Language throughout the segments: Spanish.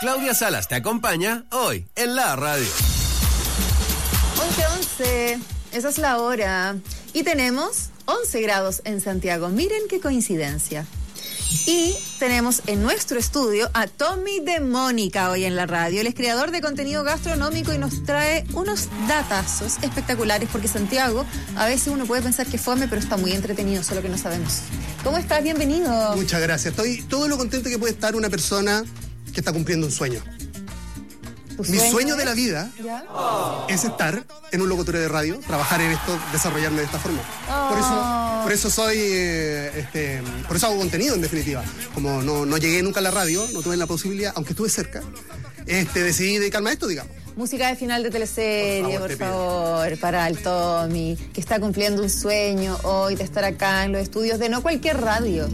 Claudia Salas te acompaña hoy en la radio. 11:11, esa es la hora. Y tenemos 11 grados en Santiago. Miren qué coincidencia. Y tenemos en nuestro estudio a Tommy de Mónica hoy en la radio. Él es creador de contenido gastronómico y nos trae unos datazos espectaculares, porque Santiago, a veces uno puede pensar que fome, pero está muy entretenido, solo que no sabemos. ¿Cómo estás? Bienvenido. Muchas gracias. Estoy todo lo contento que puede estar una persona que está cumpliendo un sueño. Mi sueño de la vida es estar en un locutorio de radio, trabajar en esto, desarrollarme de esta forma. Por eso soy, por eso hago contenido en definitiva. Como no llegué nunca a la radio, no tuve la posibilidad, aunque estuve cerca, decidí dedicarme a esto, digamos. Música de final de teleserie, por favor, para el Tommy, que está cumpliendo un sueño hoy de estar acá en los estudios de no cualquier radio.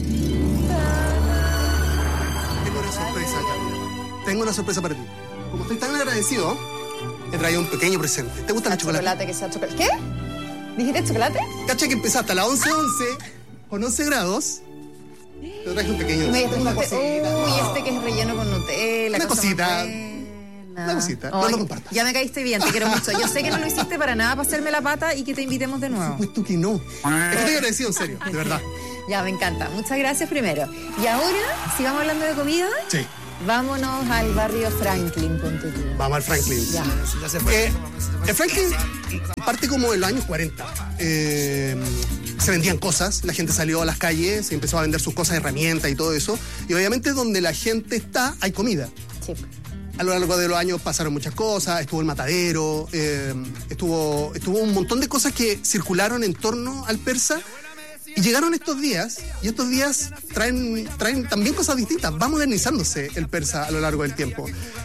Tengo una sorpresa, Carmen. Tengo una sorpresa para ti. Como estoy tan agradecido, he traído un pequeño presente. ¿Te gusta el chocolate? Que sea chocolate. ¿Qué? ¿Dijiste chocolate? Cacha que empezaste a las 11:11 con 11 grados. Te traje un pequeño. Una cosita. Uy, que es relleno con Nutella. Una cosita. Una cosita. No lo compartas. Ya me caíste bien, te quiero mucho. Yo sé que no lo hiciste para nada para hacerme la pata y que te invitemos de nuevo. Por supuesto que no. Estoy agradecido, en serio, de verdad. Ya, me encanta. Muchas gracias primero. Y ahora, sigamos hablando de comida. Sí. Vámonos al barrio Franklin, ponte tú. Vamos al Franklin. Ya. El Franklin parte como en los años 40. Se vendían cosas, la gente salió a las calles, se empezó a vender sus cosas, herramientas y todo eso. Y obviamente donde la gente está, hay comida. Sí. A lo largo de los años pasaron muchas cosas, estuvo el matadero, estuvo un montón de cosas que circularon en torno al persa. Y llegaron estos días, y estos días traen también cosas distintas. Va modernizándose el persa a lo largo del tiempo.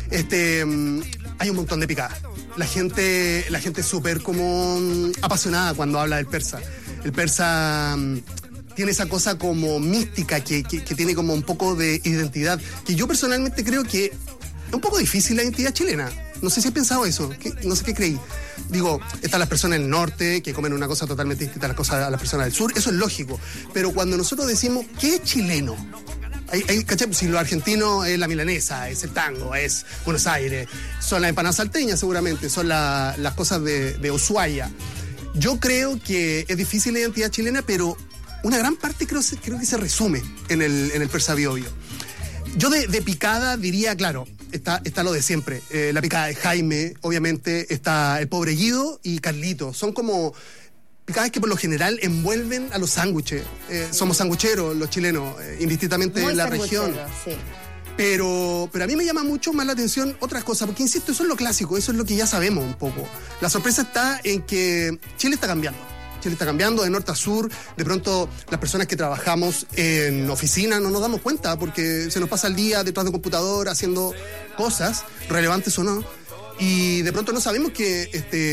Hay un montón de picadas. La gente es súper como apasionada cuando habla del persa. El persa tiene esa cosa como mística que tiene como un poco de identidad. Que yo personalmente creo que es un poco difícil la identidad chilena. No sé si he pensado eso, no sé qué creí. Digo, están las personas del norte que comen una cosa totalmente distinta a las personas del sur, eso es lógico. Pero cuando nosotros decimos, ¿qué es chileno? ¿Cachai? Si lo argentino es la milanesa, es el tango, es Buenos Aires, son las empanadas salteñas seguramente, son las cosas de Ushuaia. Yo creo que es difícil la identidad chilena, pero una gran parte creo que se resume en el persa Biobío. Yo de picada diría, claro, está lo de siempre. La picada de Jaime, obviamente, está el pobre Guido y Carlito. Son como picadas que por lo general envuelven a los sándwiches. Somos sangucheros los chilenos, indistintamente de la región. Sí. Pero a mí me llama mucho más la atención otras cosas, porque insisto, eso es lo clásico, eso es lo que ya sabemos un poco. La sorpresa está en que Chile está cambiando. Chile está cambiando de norte a sur. De pronto, las personas que trabajamos en oficina no nos damos cuenta porque se nos pasa el día detrás de un computador haciendo cosas, relevantes o no. Y de pronto no sabemos que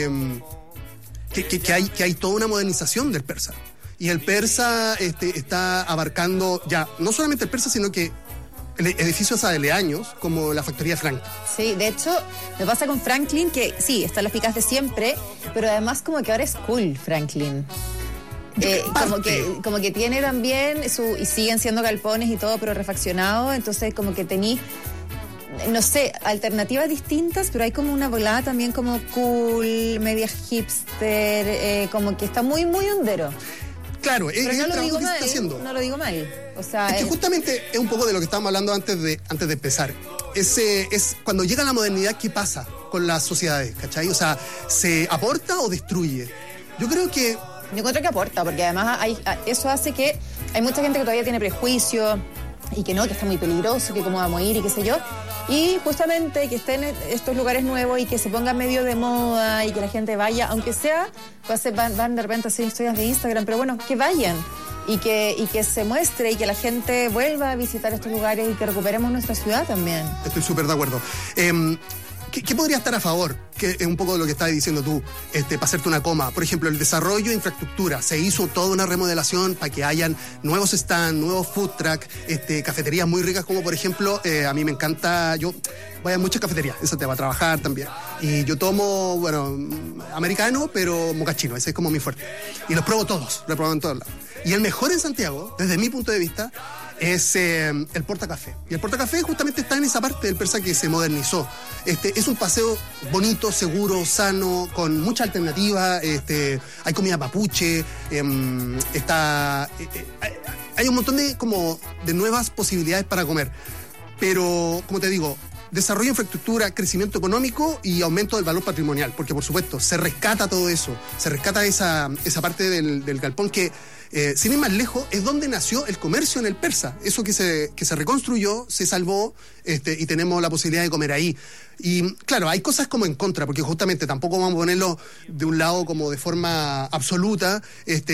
hay toda una modernización del persa. Y el persa está abarcando ya no solamente el persa, sino que edificios aledaños como la factoría Franklin. Sí, de hecho, me pasa con Franklin que sí, están las picas de siempre, pero además como que ahora es cool Franklin. Como que tiene también y siguen siendo galpones y todo, pero refaccionado, entonces como que tení, no sé, alternativas distintas, pero hay como una volada también como cool, media hipster, como que está muy, muy hondero. Claro, pero es no el lo trabajo digo que se está mal, haciendo. no lo digo mal. O sea, es que justamente es un poco de lo que estábamos hablando antes de empezar. Es cuando llega la modernidad, ¿qué pasa con las sociedades? ¿Cachai? O sea, ¿se aporta o destruye? Yo creo que... Yo encuentro que aporta, porque además eso hace que hay mucha gente que todavía tiene prejuicio y que no, que está muy peligroso, que cómo vamos a ir y qué sé yo. Y justamente que estén en estos lugares nuevos y que se pongan medio de moda y que la gente vaya, aunque sea, pues van de repente a hacer historias de Instagram, pero bueno, que vayan y que se muestre y que la gente vuelva a visitar estos lugares y que recuperemos nuestra ciudad también. Estoy súper de acuerdo. ¿Qué podría estar a favor? Que es un poco de lo que estabas diciendo tú, para hacerte una coma. Por ejemplo, el desarrollo de infraestructura. Se hizo toda una remodelación para que hayan nuevos stands, nuevos food truck, cafeterías muy ricas, como por ejemplo, a mí me encanta, yo voy a muchas cafeterías, eso te va a trabajar también. Y yo tomo, bueno, americano, pero mocachino, ese es como mi fuerte. Y los pruebo todos, los pruebo en todos lados. Y el mejor en Santiago, desde mi punto de vista, es el portacafé. Y el portacafé justamente está en esa parte del persa que se modernizó. Es un paseo bonito, seguro, sano, con mucha alternativa. Hay comida mapuche, hay un montón de nuevas posibilidades para comer. Pero, como te digo, desarrollo de infraestructura, crecimiento económico y aumento del valor patrimonial, porque por supuesto se rescata todo eso, se rescata esa parte del galpón que, sin ir más lejos, es donde nació el comercio en el persa, eso que se reconstruyó, se salvó, y tenemos la posibilidad de comer ahí. Y claro, hay cosas como en contra, porque justamente tampoco vamos a ponerlo de un lado como de forma absoluta.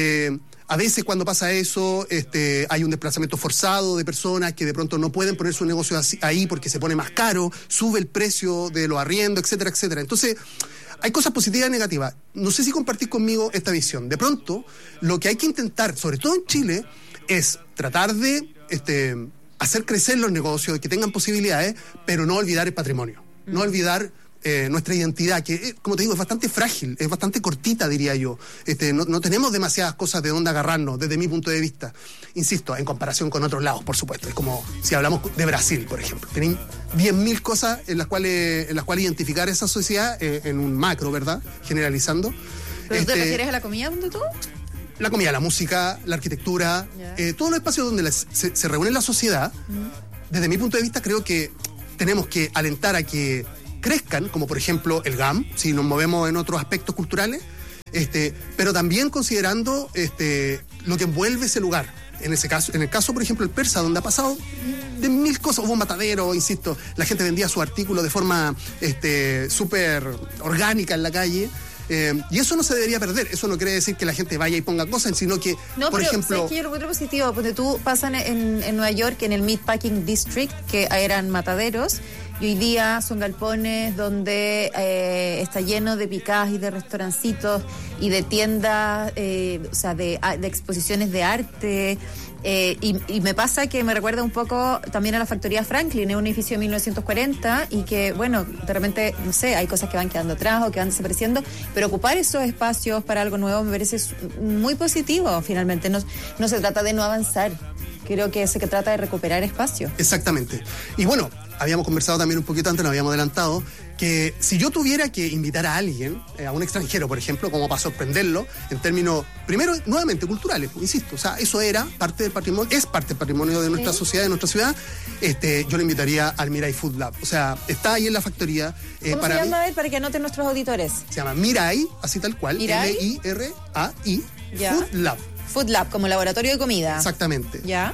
A veces cuando pasa eso, hay un desplazamiento forzado de personas que de pronto no pueden poner su negocio ahí porque se pone más caro, sube el precio de los arriendos, etcétera, etcétera. Entonces, hay cosas positivas y negativas. No sé si compartís conmigo esta visión. De pronto, lo que hay que intentar, sobre todo en Chile, es tratar de hacer crecer los negocios, que tengan posibilidades, pero no olvidar el patrimonio. No olvidar nuestra identidad, que, como te digo, es bastante frágil, es bastante cortita, diría yo. No tenemos demasiadas cosas de dónde agarrarnos, desde mi punto de vista. Insisto, en comparación con otros lados, por supuesto. Es como si hablamos de Brasil, por ejemplo. Tienen 10.000 cosas en las cuales identificar esa sociedad en un macro, ¿verdad? Generalizando. ¿Pero te refieres a la comida, donde tú? La comida, la música, la arquitectura, todos los espacios donde se reúne la sociedad. Desde mi punto de vista, creo que tenemos que alentar a que crezcan, como por ejemplo el GAM, si nos movemos en otros aspectos culturales, pero también considerando lo que envuelve ese lugar. En el caso, por ejemplo, el persa, donde ha pasado de 1000 cosas, hubo un matadero, insisto, la gente vendía su artículo de forma súper orgánica en la calle. Y eso no se debería perder. Eso no quiere decir que la gente vaya y ponga cosas, sino que, por ejemplo... ¿sabes qué? Yo lo encuentro positivo, porque tú pasan en Nueva York, en el Meatpacking District, que eran mataderos, y hoy día son galpones donde está lleno de picadas y de restaurancitos y de tiendas, o sea, de exposiciones de arte. Y me pasa que me recuerda un poco también a la factoría Franklin, es un edificio de 1940 y que, bueno, de repente, no sé, hay cosas que van quedando atrás o que van desapareciendo, pero ocupar esos espacios para algo nuevo me parece muy positivo, finalmente. No se trata de no avanzar, creo que se trata de recuperar espacio. Exactamente. Y bueno, habíamos conversado también un poquito antes, nos habíamos adelantado, que si yo tuviera que invitar a alguien, a un extranjero, por ejemplo, como para sorprenderlo, en términos, primero, nuevamente, culturales, insisto, o sea, eso era parte del patrimonio, es parte del patrimonio de nuestra sociedad, de nuestra ciudad, yo lo invitaría al Mirai Food Lab. O sea, está ahí en la factoría. ¿Cómo se llama él, para que anoten nuestros auditores? Se llama Mirai, así tal cual, Mirai, Food Lab. Food Lab, como laboratorio de comida. Exactamente. ¿Ya?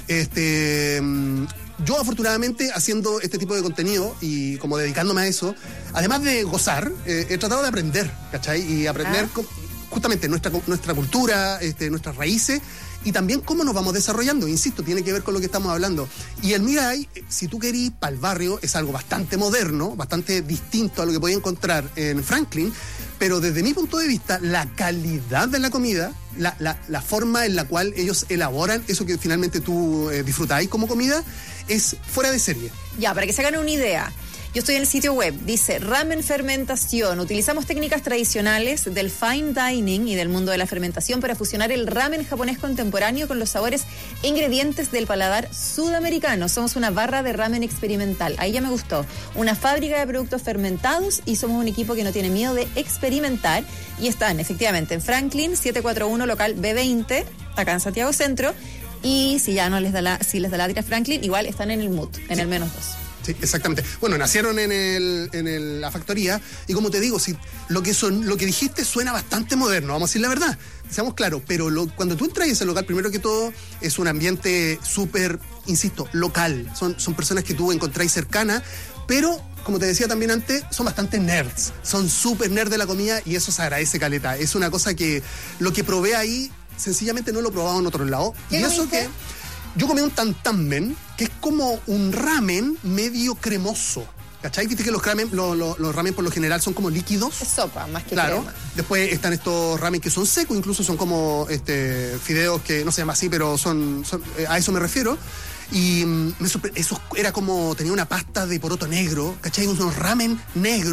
Yo, afortunadamente, haciendo este tipo de contenido y como dedicándome a eso, además de gozar, he tratado de aprender, ¿cachai? Y aprender justamente nuestra cultura, nuestras raíces y también cómo nos vamos desarrollando. Insisto, tiene que ver con lo que estamos hablando. Y el Mirai, si tú querís, para el barrio, es algo bastante moderno, bastante distinto a lo que podías encontrar en Franklin, pero desde mi punto de vista, la calidad de la comida, la forma en la cual ellos elaboran eso que finalmente tú disfrutáis como comida, es fuera de serie. Ya, para que se hagan una idea, yo estoy en el sitio web, dice ramen fermentación. Utilizamos técnicas tradicionales del fine dining y del mundo de la fermentación para fusionar el ramen japonés contemporáneo con los sabores e ingredientes del paladar sudamericano. Somos una barra de ramen experimental. Ahí ya me gustó. Una fábrica de productos fermentados y somos un equipo que no tiene miedo de experimentar. Y están efectivamente en Franklin 741 local B20, acá en Santiago Centro. Y si ya no les da la tira Franklin, igual están en el MUT, en el -2. Sí, exactamente. Bueno, nacieron en la factoría y como te digo, si lo que dijiste suena bastante moderno, vamos a decir la verdad, seamos claros, pero cuando tú entras a ese local, primero que todo, es un ambiente súper, insisto, local. Son personas que tú encontráis cercanas, pero como te decía también antes, son bastante nerds. Son súper nerds de la comida y eso se agradece caleta. Es una cosa que lo que probé ahí, sencillamente no lo he probado en otro lado. Y eso que yo comí un tantanmen, que es como un ramen medio cremoso. ¿Cachai? Viste que los ramen por lo general son como líquidos. Es sopa, más que claro. crema. Después están estos ramen que son secos, incluso son como fideos que no se llama así, pero son a eso me refiero. Y eso era como, tenía una pasta de poroto negro, ¿cachai? Unos ramen negros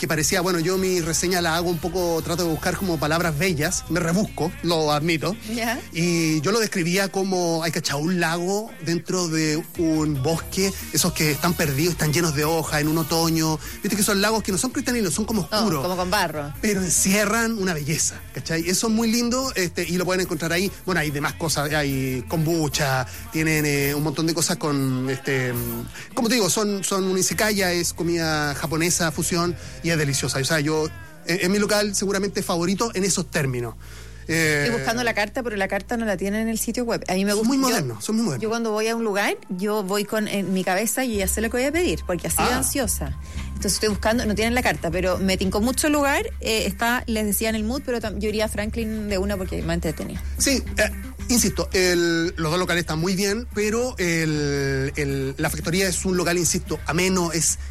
que parecía, bueno, yo mi reseña la hago un poco, trato de buscar como palabras bellas, me rebusco, lo admito. Ya. Y yo lo describía como, hay cachado, un lago dentro de un bosque, esos que están perdidos, están llenos de hojas en un otoño. Viste que son lagos que no son cristalinos, son como oscuros. Como con barro. Pero encierran una belleza, ¿cachai? Eso es muy lindo y lo pueden encontrar ahí. Bueno, hay demás cosas, hay kombucha, tienen un montón de cosas con, como te digo, son un izakaya, es comida japonesa, fusión, y es deliciosa. O sea, yo, es mi local seguramente favorito en esos términos. Estoy buscando la carta, pero la carta no la tienen en el sitio web. A mí me gusta. Son muy modernos. Yo cuando voy a un lugar, yo voy con en mi cabeza y ya sé lo que voy a pedir, porque así de ansiosa. Entonces estoy buscando, no tienen la carta, pero me tincó mucho el lugar. Les decía en el mood, pero yo iría a Franklin de una porque me entretenía. Sí, insisto, los dos locales están muy bien, pero la factoría es un local, insisto, ameno,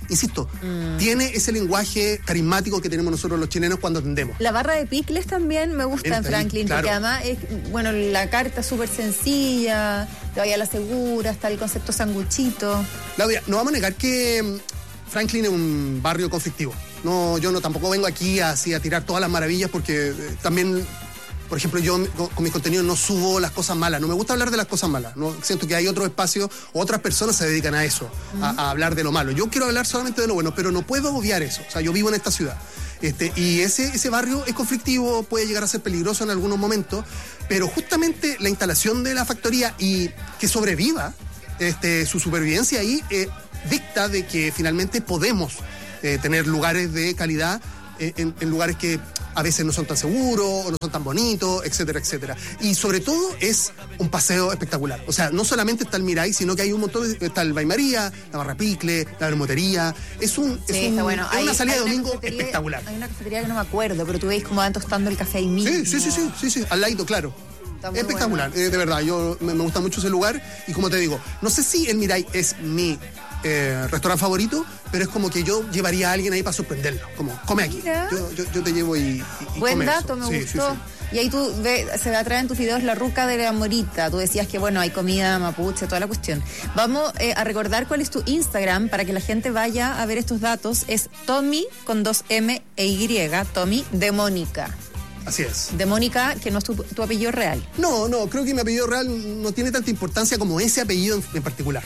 tiene ese lenguaje carismático que tenemos nosotros los chilenos cuando atendemos. La barra de picles también me gusta en Franklin, claro. Porque además es, bueno, la carta es súper sencilla, te vaya a la segura, está el concepto sanguchito. Claudia, no vamos a negar que Franklin es un barrio conflictivo. No, yo tampoco vengo aquí así a tirar todas las maravillas porque también, por ejemplo, yo con mis contenidos no subo las cosas malas. No me gusta hablar de las cosas malas. No, siento que hay otro espacio, otras personas se dedican a eso, a hablar de lo malo. Yo quiero hablar solamente de lo bueno, pero no puedo obviar eso. O sea, yo vivo en esta ciudad. Y ese barrio es conflictivo, puede llegar a ser peligroso en algunos momentos, pero justamente la instalación de la factoría y que sobreviva, su supervivencia ahí dicta de que finalmente podemos tener lugares de calidad en lugares que a veces no son tan seguros o no son tan bonitos, etcétera, etcétera. Y sobre todo es un paseo espectacular. O sea, no solamente está el Mirai, sino que hay un montón está el Bay María, la Barra Picle, la Bermutería. Es una salida de domingo espectacular. Hay una cafetería que no me acuerdo, pero tú veis cómo van tostando el café ahí mismo. Sí, al ladito, claro. Espectacular, bueno. De verdad, me gusta mucho ese lugar y como te digo, no sé si el Mirai es mi restaurante favorito, pero es como que yo llevaría a alguien ahí para sorprenderlo, como, come aquí, yo te llevo y buen dato, me gustó. Sí. Y ahí se va a traer en tus videos la ruca de la morita. Tú decías que, bueno, hay comida mapuche, toda la cuestión. Vamos a recordar cuál es tu Instagram para que la gente vaya a ver estos datos. Es Tommy con 2 M e Y, Tommy de Mónica. Así es. De Mónica, que no es tu apellido real. No, creo que mi apellido real no tiene tanta importancia como ese apellido en particular.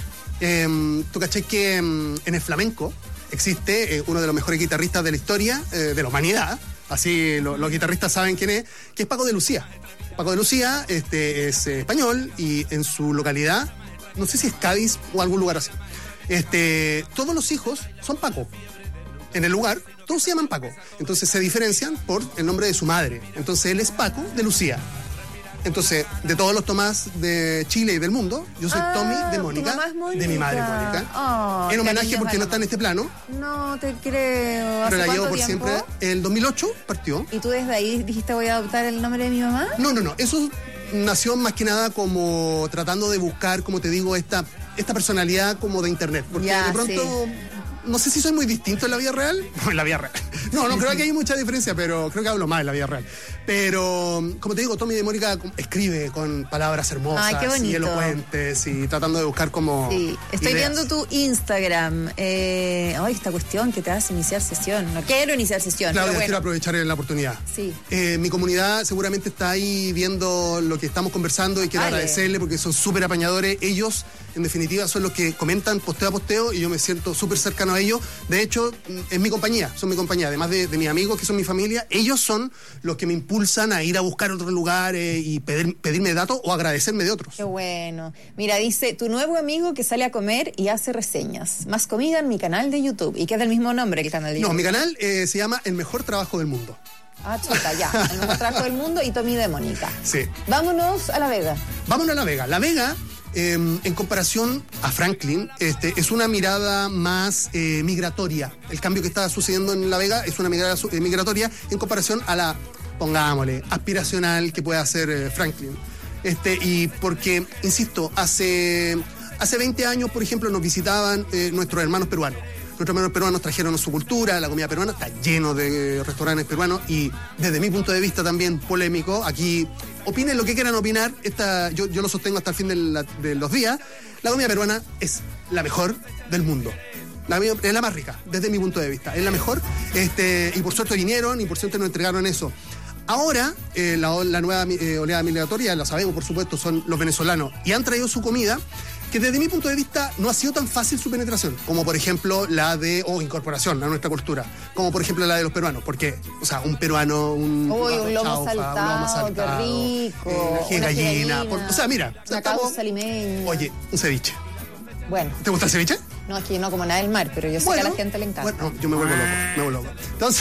Tú caché que en el flamenco existe uno de los mejores guitarristas de la historia, de la humanidad, así los guitarristas saben quién es, que es Paco de Lucía. Paco de Lucía es español y en su localidad, no sé si es Cádiz o algún lugar así, todos los hijos son Paco. En el lugar, todos se llaman Paco. Entonces se diferencian por el nombre de su madre. Entonces él es Paco de Lucía. Entonces, de todos los Tomás de Chile y del mundo, yo soy Tommy de Mónica, de mi madre Mónica. En homenaje porque no está en este plano. No te creo. Pero la llevo por siempre. El 2008 partió. ¿Y tú desde ahí dijiste voy a adoptar el nombre de mi mamá? No. Eso nació más que nada como tratando de buscar, como te digo, esta personalidad como de internet. Porque de pronto... Sí. No sé si soy muy distinto en la vida real. No, en la vida real. No creo que hay mucha diferencia, pero creo que hablo más en la vida real. Pero, como te digo, Tommy de Mónica escribe con palabras hermosas y elocuentes y tratando de buscar como Sí, estoy ideas. viendo tu Instagram. Esta cuestión que te hace iniciar sesión. No quiero iniciar sesión. Claudia, pero bueno. quiero aprovechar la oportunidad. Sí. Mi comunidad seguramente está ahí viendo lo que estamos conversando y quiero agradecerle porque son súper apañadores. Ellos, en definitiva, son los que comentan posteo a posteo y yo me siento súper cercano a ellos. De hecho, es mi compañía, son mi compañía. Además de mis amigos, que son mi familia, ellos son los que me impulsan a ir a buscar otros lugares y pedirme datos o agradecerme de otros. Qué bueno. Mira, dice, tu nuevo amigo que sale a comer y hace reseñas. Más comida en mi canal de YouTube. ¿Y que es del mismo nombre el canal de YouTube? No, mi canal se llama El Mejor Trabajo del Mundo. Ah, chuta, ya. El Mejor Trabajo del Mundo y Tommy de Mónica. Sí. Vámonos a La Vega. Vámonos a La Vega. La Vega... en comparación a Franklin, es una mirada más migratoria. El cambio que está sucediendo en La Vega es una mirada migratoria en comparación a la, pongámosle, aspiracional que puede hacer Franklin. Y porque, insisto, hace 20 años, por ejemplo, nos visitaban nuestros hermanos peruanos. Nuestros hermanos peruanos trajeron su cultura, la comida peruana, está lleno de restaurantes peruanos y desde mi punto de vista también polémico, aquí opinen lo que quieran opinar, yo lo sostengo hasta el fin de los días, la comida peruana es la mejor del mundo. Es la más rica, desde mi punto de vista. Es la mejor. Y por suerte vinieron y por suerte nos entregaron eso. Ahora, la nueva oleada migratoria, la sabemos, por supuesto, son los venezolanos. Y han traído su comida, que desde mi punto de vista no ha sido tan fácil su penetración, como por ejemplo incorporación a nuestra cultura, como por ejemplo la de los peruanos, porque, o sea, un peruano, un lomo saltado, qué rico, una gallina, o sea, mira, una causa limeña. Oye, un ceviche. Bueno. ¿Te gusta el ceviche? No, es que yo no como nada del mar, pero yo sé que a la gente le encanta. Bueno, yo me vuelvo loco. Entonces,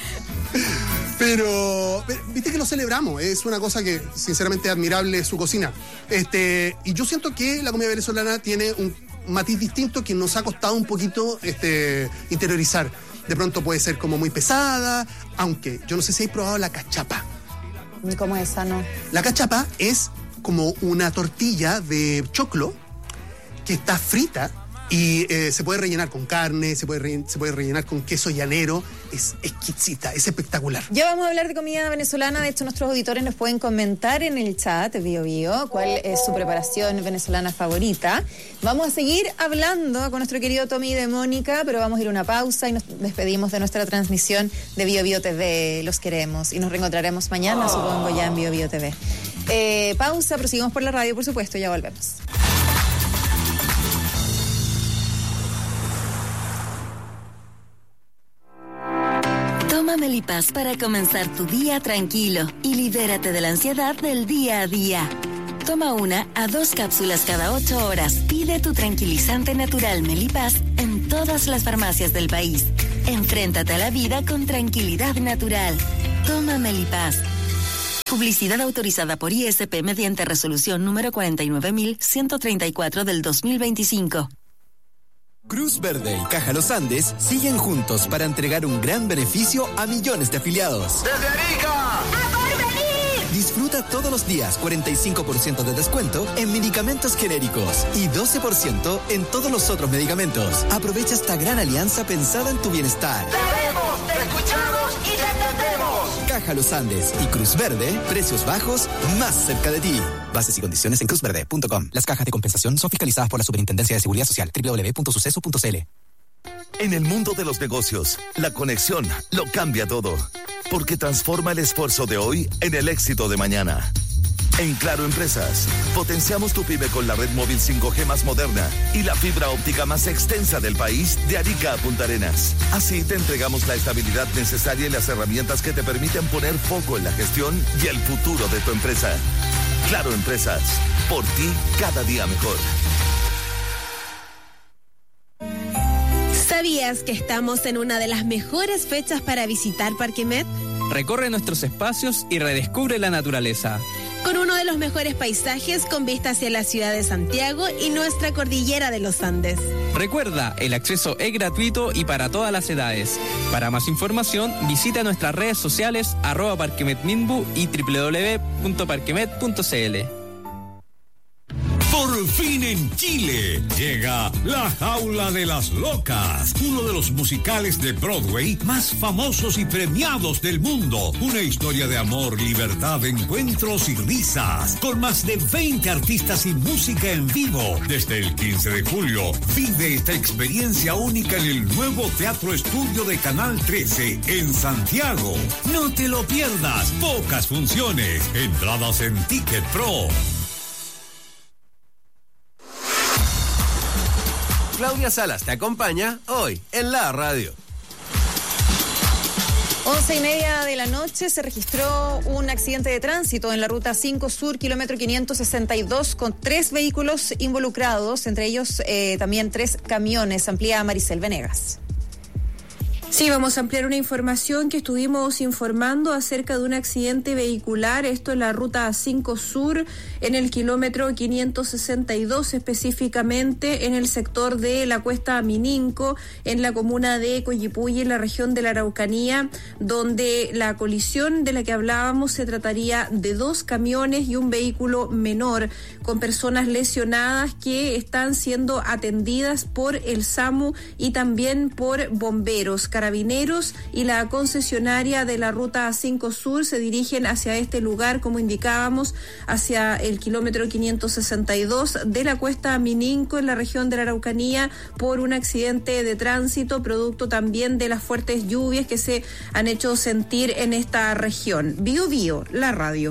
pero viste que lo celebramos, es una cosa que sinceramente es admirable su cocina. Y yo siento que la comida venezolana tiene un matiz distinto que nos ha costado un poquito interiorizar. De pronto puede ser como muy pesada, aunque yo no sé si habéis probado la cachapa. ¿Cómo es esa, no? La cachapa es como una tortilla de choclo que está frita y se puede rellenar con carne, se puede rellenar con queso llanero. Es exquisita, es espectacular. Ya vamos a hablar de comida venezolana. De hecho, nuestros auditores nos pueden comentar en el chat Bio Bio cuál es su preparación venezolana favorita. Vamos a seguir hablando con nuestro querido Tommy de Mónica, pero vamos a ir a una pausa y nos despedimos de nuestra transmisión de Bio Bio TV. Los queremos y nos reencontraremos mañana, supongo, ya en Bio Bio TV. Pausa, pero seguimos por la radio, por supuesto, ya volvemos. Toma Melipaz para comenzar tu día tranquilo y libérate de la ansiedad del día a día. Toma 1 a 2 cápsulas cada 8 horas. Pide tu tranquilizante natural Melipaz en todas las farmacias del país. Enfréntate a la vida con tranquilidad natural. Toma Melipaz. Publicidad autorizada por ISP mediante resolución número 49.134 del 2025. Cruz Verde y Caja Los Andes siguen juntos para entregar un gran beneficio a millones de afiliados. ¡Desde Arica! ¡A Porvenir! Disfruta todos los días 45% de descuento en medicamentos genéricos y 12% en todos los otros medicamentos. Aprovecha esta gran alianza pensada en tu bienestar. ¡Te vemos, te escuchamos y te entendemos! Caja Los Andes y Cruz Verde, precios bajos más cerca de ti. Bases y condiciones en cruzverde.com. Las cajas de compensación son fiscalizadas por la Superintendencia de Seguridad Social. www.suceso.cl. En el mundo de los negocios, la conexión lo cambia todo, porque transforma el esfuerzo de hoy en el éxito de mañana. En Claro Empresas, potenciamos tu pyme con la red móvil 5G más moderna y la fibra óptica más extensa del país, de Arica a Punta Arenas. Así te entregamos la estabilidad necesaria y las herramientas que te permiten poner foco en la gestión y el futuro de tu empresa. Claro Empresas, por ti cada día mejor. ¿Sabías que estamos en una de las mejores fechas para visitar Parque Met? Recorre nuestros espacios y redescubre la naturaleza. Con uno de los mejores paisajes con vista hacia la ciudad de Santiago y nuestra cordillera de los Andes. Recuerda, el acceso es gratuito y para todas las edades. Para más información, visita nuestras redes sociales @parquemetminbu y www.parquemet.cl. Por fin en Chile llega La Jaula de las Locas, uno de los musicales de Broadway más famosos y premiados del mundo. Una historia de amor, libertad, encuentros y risas, con más de 20 artistas y música en vivo. Desde el 15 de julio, vive esta experiencia única en el nuevo Teatro Estudio de Canal 13 en Santiago. No te lo pierdas, pocas funciones, entradas en Ticket Pro. Claudia Salas te acompaña hoy en la radio. 11:30 de la noche se registró un accidente de tránsito en la ruta 5 Sur, kilómetro 562, con 3 vehículos involucrados, entre ellos también 3 camiones. Amplía Maricel Venegas. Sí, vamos a ampliar una información que estuvimos informando acerca de un accidente vehicular, esto en la ruta 5 Sur, en el kilómetro 562, específicamente en el sector de la Cuesta Mininco, en la comuna de Coyipulli, en la región de la Araucanía, donde la colisión de la que hablábamos se trataría de 2 camiones y un vehículo menor, con personas lesionadas que están siendo atendidas por el SAMU y también por bomberos. Carabineros y la concesionaria de la Ruta 5 Sur se dirigen hacia este lugar, como indicábamos, hacia el kilómetro 562 de la Cuesta Mininco en la región de la Araucanía por un accidente de tránsito, producto también de las fuertes lluvias que se han hecho sentir en esta región. Bio Bio, la radio.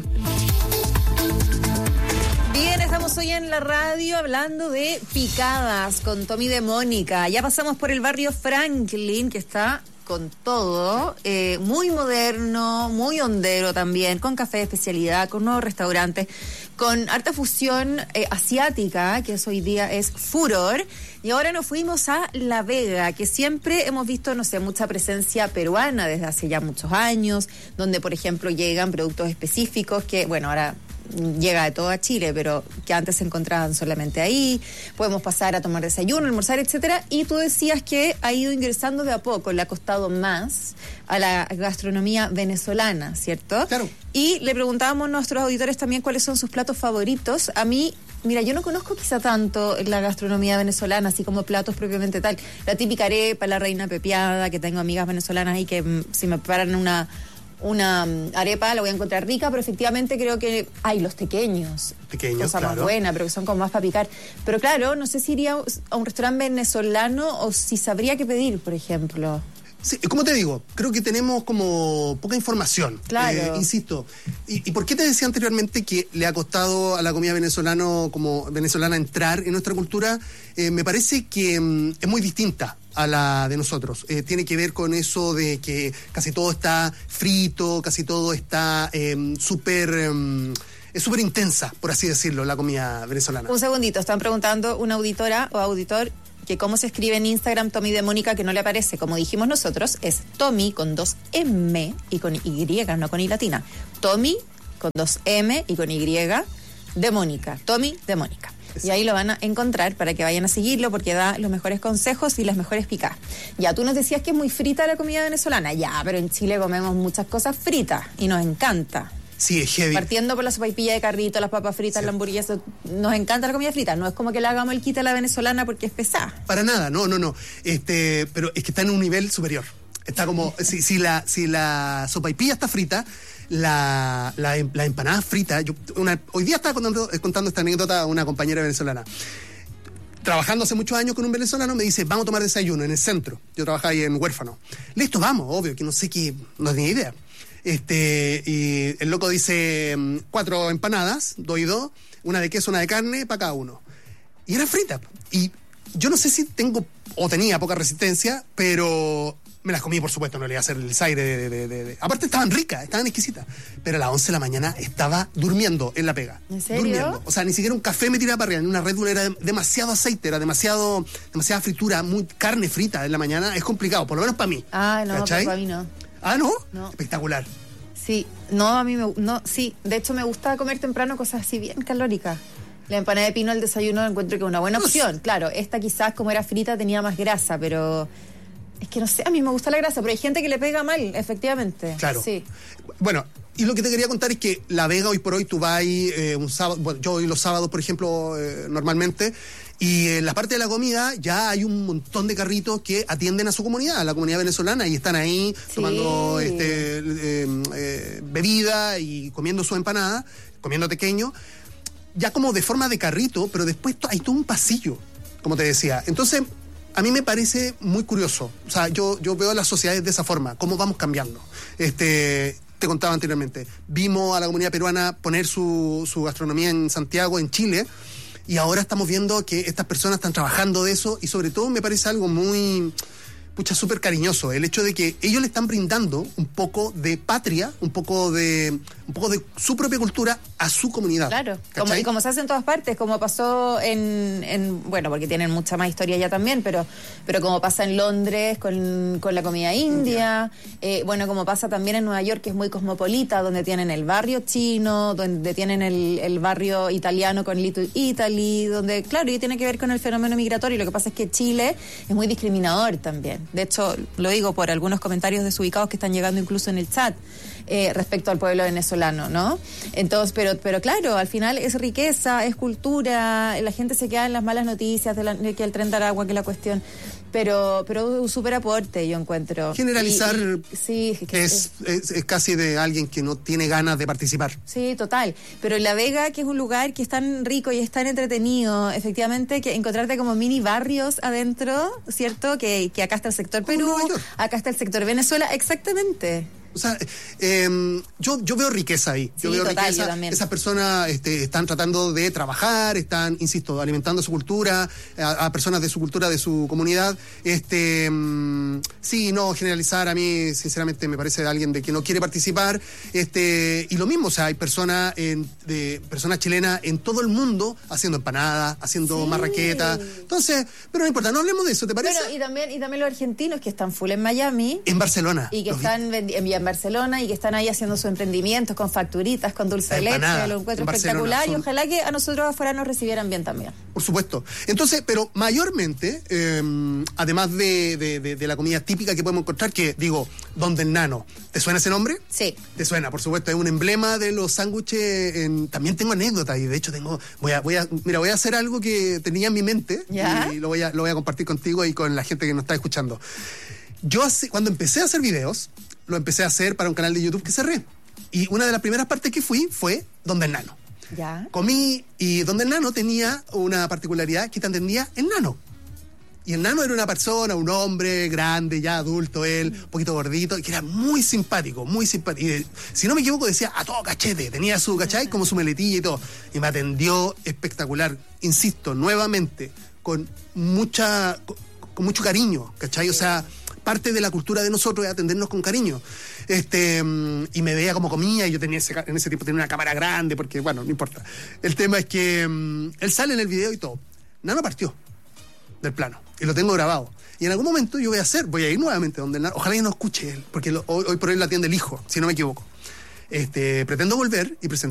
Bien, estamos hoy en la radio hablando de picadas con Tommy de Mónica. Ya pasamos por el barrio Franklin, que está con todo, muy moderno, muy hondero también, con café de especialidad, con nuevos restaurantes, con harta fusión asiática, que hoy día es furor. Y ahora nos fuimos a La Vega, que siempre hemos visto, no sé, mucha presencia peruana desde hace ya muchos años, donde, por ejemplo, llegan productos específicos que, bueno, ahora llega de todo a Chile, pero que antes se encontraban solamente ahí. Podemos pasar a tomar desayuno, almorzar, etcétera. Y tú decías que ha ido ingresando de a poco, le ha costado más a la gastronomía venezolana, ¿cierto? Claro. Y le preguntábamos a nuestros auditores también cuáles son sus platos favoritos. A mí, mira, yo no conozco quizá tanto la gastronomía venezolana, así como platos propiamente tal. La típica arepa, la reina pepiada, que tengo amigas venezolanas ahí que si me preparan una arepa la voy a encontrar rica, pero efectivamente creo que hay los tequeños, cosa claro, más buena, pero que son como más para picar. Pero claro, no sé si iría a un restaurante venezolano o si sabría qué pedir, por ejemplo. Sí, como te digo, creo que tenemos como poca información. Claro. Insisto. ¿Y por qué te decía anteriormente que le ha costado a la comida venezolana entrar en nuestra cultura? Me parece que es muy distinta a la de nosotros. Tiene que ver con eso de que casi todo está frito, casi todo está es súper intensa, por así decirlo, la comida venezolana. Un segundito, están preguntando una auditora o auditor que cómo se escribe en Instagram Tommy de Mónica, que no le aparece. Como dijimos nosotros, es Tommy con 2 M y con Y, no con I latina. Tommy con 2 M y con Y de Mónica. Tommy de Mónica. Y ahí lo van a encontrar para que vayan a seguirlo, porque da los mejores consejos y las mejores picadas. Ya, tú nos decías que es muy frita la comida venezolana. Ya, pero en Chile comemos muchas cosas fritas y nos encanta. Sí, es heavy. Partiendo por la sopaipilla de carrito, las papas fritas, sí, la hamburguesa, nos encanta la comida frita. No es como que le hagamos el quite a la venezolana porque es pesada. Para nada, no. Pero es que está en un nivel superior. Está como, si la sopaipilla está frita, la empanada frita. Hoy día estaba contando esta anécdota a una compañera venezolana. Trabajando hace muchos años con un venezolano, me dice, vamos a tomar desayuno en el centro. Yo trabajaba ahí en Huérfano. Listo, vamos, obvio, que no tenía idea. Y el loco dice 4 empanadas, doy 2, una de queso, una de carne, para cada uno. Y era frita. Y yo no sé si tenía poca resistencia, pero me las comí, por supuesto, no le iba a hacer el desaire Aparte estaban ricas, estaban exquisitas. Pero a las 11 de la mañana estaba durmiendo en la pega. ¿En serio? Durmiendo. O sea, ni siquiera un café me tiraba para arriba, ni una Red Bull, era demasiado aceite, era demasiada fritura, carne frita en la mañana, es complicado, por lo menos para mí. Ah, no, ¿cachai? para mí no. Ah, ¿no? No. Espectacular. Sí, sí, de hecho me gusta comer temprano cosas así bien calóricas. La empanada de pino al desayuno encuentro que es una buena opción. Claro, esta quizás como era frita tenía más grasa, pero es que no sé, a mí me gusta la grasa, pero hay gente que le pega mal, efectivamente. Claro. Sí. Bueno, y lo que te quería contar es que La Vega hoy por hoy tú vas un sábado, bueno, yo voy los sábados, por ejemplo, normalmente, y en la parte de la comida ya hay un montón de carritos que atienden a su comunidad, a la comunidad venezolana, y están ahí tomando bebida y comiendo su empanada, comiendo tequeño, ya como de forma de carrito, pero después hay todo un pasillo, como te decía. Entonces, a mí me parece muy curioso. O sea, yo veo las sociedades de esa forma, cómo vamos cambiando. Te contaba anteriormente, vimos a la comunidad peruana poner su gastronomía en Santiago, en Chile, y ahora estamos viendo que estas personas están trabajando de eso, y sobre todo me parece algo muy, súper cariñoso, el hecho de que ellos le están brindando un poco de patria, un poco de su propia cultura a su comunidad. Claro, como se hace en todas partes, como pasó bueno, porque tienen mucha más historia ya también, pero como pasa en Londres con la comida india, bueno, como pasa también en Nueva York, que es muy cosmopolita, donde tienen el barrio chino, donde tienen el barrio italiano con Little Italy, donde, claro, y tiene que ver con el fenómeno migratorio. Lo que pasa es que Chile es muy discriminador también. De hecho, lo digo por algunos comentarios desubicados que están llegando incluso en el chat respecto al pueblo venezolano, ¿no? Entonces, pero claro, al final es riqueza, es cultura, la gente se queda en las malas noticias de que el Tren de Aragua, que la cuestión. Pero un súper aporte, yo encuentro. Generalizar sí, es casi de alguien que no tiene ganas de participar. Sí, total. Pero en La Vega, que es un lugar que es tan rico y es tan entretenido, efectivamente, que encontrarte como mini barrios adentro, ¿cierto? Que acá está el sector Perú, acá está el sector Venezuela, exactamente. O sea, yo veo riqueza ahí. Sí, yo veo riqueza. Yo también. Esas personas están tratando de trabajar, están, insisto, alimentando su cultura, a personas de su cultura, de su comunidad. Sí, no, generalizar a mí, sinceramente, me parece de alguien de que no quiere participar. Y lo mismo, o sea, hay personas chilenas en todo el mundo haciendo empanadas, haciendo marraquetas. Entonces, pero no importa, no hablemos de eso, ¿te parece? Bueno, y también los argentinos que están full en Miami. En Barcelona. Y que están en Barcelona y que están ahí haciendo sus emprendimientos con facturitas, con dulce de leche, lo encuentro espectacular y ojalá que a nosotros afuera nos recibieran bien también. Por supuesto. Entonces, pero mayormente, además de la comida típica que podemos encontrar, que digo, Don del Nano, ¿te suena ese nombre? Sí. Te suena, por supuesto, es un emblema de los sándwiches. También tengo anécdotas y de hecho voy a hacer algo que tenía en mi mente. ¿Ya? Y lo voy a compartir contigo y con la gente que nos está escuchando. Cuando empecé a hacer videos, lo empecé a hacer para un canal de YouTube que cerré. Y una de las primeras partes que fue Don del Nano. Ya. Comí y Don del Nano tenía una particularidad que te entendía el nano. Y el nano era una persona, un hombre grande, ya adulto él, un poquito gordito, que era muy simpático, muy simpático. Y, si no me equivoco, decía a todo cachete, tenía su, ¿cachai? Como su meletilla y todo. Y me atendió espectacular, insisto, nuevamente, con mucho cariño, ¿cachai? O sea, parte de la cultura de nosotros es atendernos con cariño. Y me veía como comía, y yo en ese tiempo tenía una cámara grande, porque, bueno, no importa. El tema es que él sale en el video y todo. Nano partió del plano, y lo tengo grabado. Y en algún momento yo voy a ir nuevamente donde el Nano, ojalá que no escuche él, porque hoy por hoy la atiende el hijo, si no me equivoco. Pretendo volver y presentar